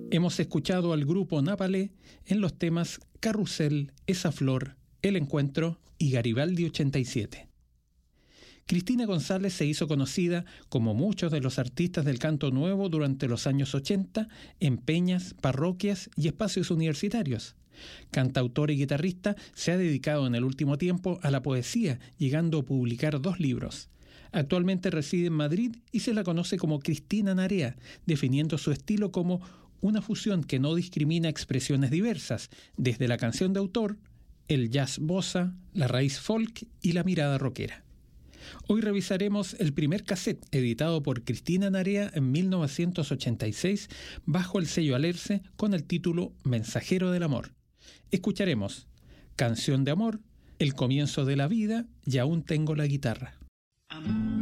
Hemos escuchado al grupo Napalé en los temas Carrusel, Esa Flor, El Encuentro y Garibaldi 87. Cristina González se hizo conocida, como muchos de los artistas del canto nuevo durante los años 80, en peñas, parroquias y espacios universitarios. Cantautora y guitarrista, se ha dedicado en el último tiempo a la poesía, llegando a publicar 2 libros. Actualmente reside en Madrid y se la conoce como Cristina Narea, definiendo su estilo como una fusión que no discrimina expresiones diversas, desde la canción de autor, el jazz bossa, la raíz folk y la mirada rockera. Hoy revisaremos el primer cassette editado por Cristina Narea en 1986 bajo el sello Alerce con el título Mensajero del Amor. Escucharemos Canción de Amor, El Comienzo de la Vida y Aún Tengo la Guitarra.